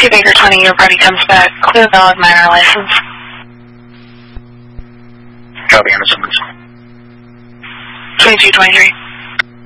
2 Baker 20, your party comes back. Clear valid minor license. Copy, Anderson. 2223.